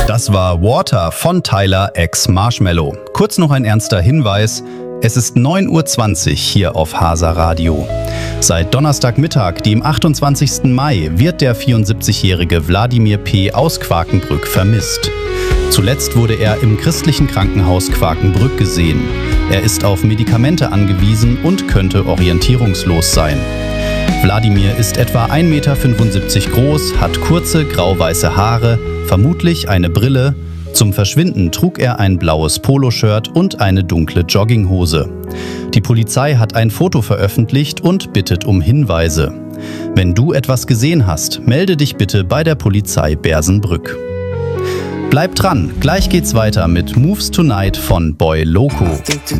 Das war Water von Tyler x Marshmello. Kurz noch ein ernster Hinweis. Es ist 9:20 Uhr hier auf Hasa Radio. Seit Donnerstagmittag, dem 28. Mai, wird der 74-jährige Wladimir P. aus Quakenbrück vermisst. Zuletzt wurde er im christlichen Krankenhaus Quakenbrück gesehen. Er ist auf Medikamente angewiesen und könnte orientierungslos sein. Wladimir ist etwa 1,75 Meter groß, hat kurze grau-weiße Haare, vermutlich eine Brille. Zum Verschwinden trug er ein blaues Poloshirt und eine dunkle Jogginghose. Die Polizei hat ein Foto veröffentlicht und bittet um Hinweise. Wenn du etwas gesehen hast, melde dich bitte bei der Polizei Bersenbrück. Bleib dran, gleich geht's weiter mit Moves Tonight von Boy Loco.